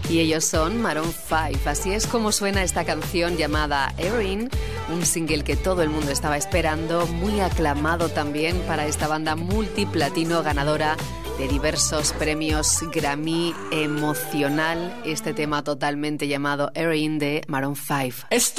Y ellos son Maroon 5. Así es como suena esta canción llamada Erin, un single que todo el mundo estaba esperando, muy aclamado también para esta banda multiplatino ganadora de diversos premios Grammy. Emocional este tema totalmente llamado Erin de Maroon 5.